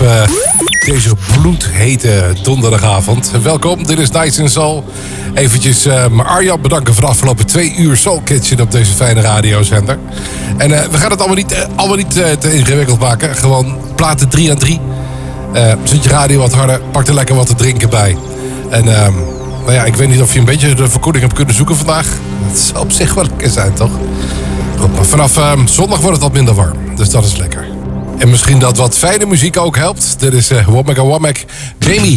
deze bloedhete donderdagavond. Welkom, dit is Nights in Soul. Eventjes Arjan bedanken voor de afgelopen 2 uur Soul Kitchen op deze fijne radiozender. En we gaan het allemaal niet te ingewikkeld maken. Gewoon platen 3 aan 3. Zet je radio wat harder, pak er lekker wat te drinken bij. En nou ja, ik weet niet of je een beetje de verkoeling hebt kunnen zoeken vandaag. Dat zou op zich wel lekker zijn, toch? Goed, maar vanaf zondag wordt het wat minder warm. Dus dat is lekker. En misschien dat wat fijne muziek ook helpt. Dit is Womack & Womack, Jamie.